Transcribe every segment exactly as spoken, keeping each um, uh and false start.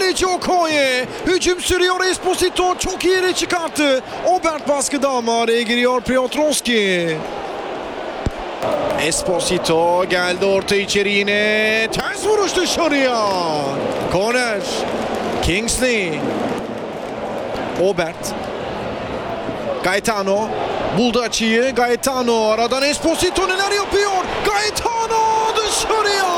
Kaleci Okoye. Hücum sürüyor Esposito. Çok iyi yere çıkarttı. Obert baskıda ama araya giriyor Piotrowski. Esposito geldi orta içeri yine. Ters vuruş dışarıya. Corner. Kingsley. Obert. Gaetano. Buldu açıyı. Gaetano aradan Esposito neler yapıyor? Gaetano dışarıya.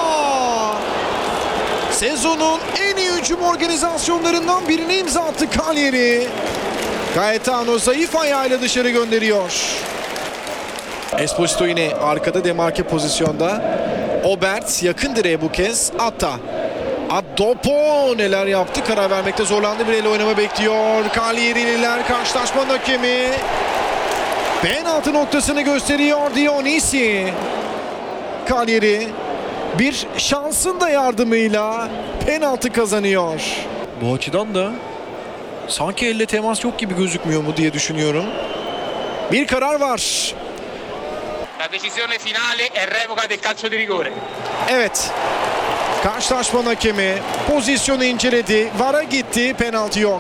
Sezonun en iyi hücum organizasyonlarından birine imza attı Cagliari. Gaetano zayıf ayağıyla dışarı gönderiyor. Esposito yine arkada demarke pozisyonda. Obert yakın direğe bu kez. Atta. Adopo neler yaptı? Karar vermekte zorlandı. Bir el oynama bekliyor. Cagliari'liler karşılaşmanın hakemi. Penaltı noktasını gösteriyor Dionisi. Cagliari bir şansın da yardımıyla penaltı kazanıyor. Bu açıdan da sanki elle temas yok gibi gözükmüyor mu diye düşünüyorum. Bir karar var. La decisione finale è revoca del calcio di rigore. Evet. Karşılaşmanın hakemi pozisyonu inceledi. VAR'a gitti. Penaltı yok.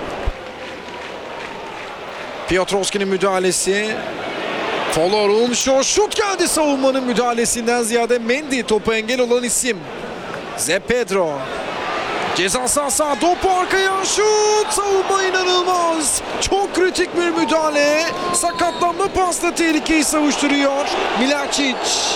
Piotrowski'nin müdahalesi. Folor'un şu şut geldi savunmanın müdahalesinden ziyade Mendy topa engel olan isim. Zé Pedro. Ceza sahası topu arkaya şut. Savunma inanılmaz. Çok kritik bir müdahale. Sakatlanma pasla tehlikeyi savuşturuyor. Milacic.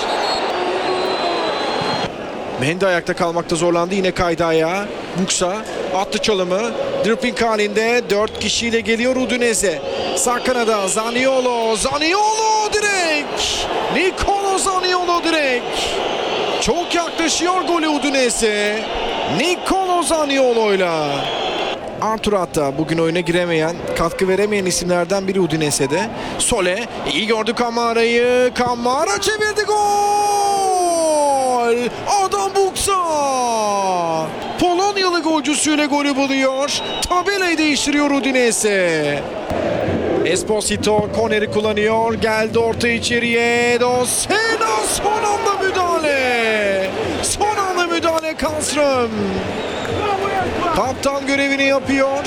Mendy ayakta kalmakta zorlandı. Yine kaydı ayağa. Buksa attı çalımı. Dripping halinde dört kişiyle geliyor Udinese. Sağ kanada Zaniolo. Zaniolo direkt. Nicolo Zaniolo direkt. Çok yaklaşıyor golü Udinese. Nicolo Zaniolo'yla. Arthur hatta bugün oyuna giremeyen, katkı veremeyen isimlerden biri Udinese'de. Sole iyi gördü Camara'yı. Camara çevirdi gol. Adam Buksa. Polonyalı golcüsüyle golü buluyor. Tabelayı değiştiriyor Udinese. Esposito korneri kullanıyor. Geldi orta içeriye. Dosena son anda müdahale. Son anda müdahale Kallström. Kaptan görevini yapıyor.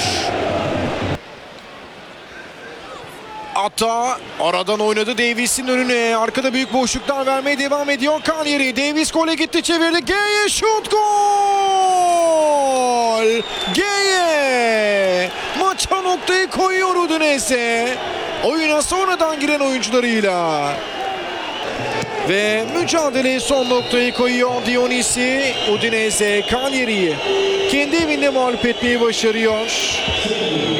Atta aradan oynadı Davies'in önüne. Arkada büyük boşluklar vermeye devam ediyor Cagliari. Davies gole gitti, çevirdi. Geye şut, gol! Geye maça noktayı koyuyor Udinese. Oyuna sonradan giren oyuncularıyla. Ve mücadeleye son noktayı koyuyor Dionisi. Udinese Cagliari'yi kendi evinde mağlup etmeyi başarıyor.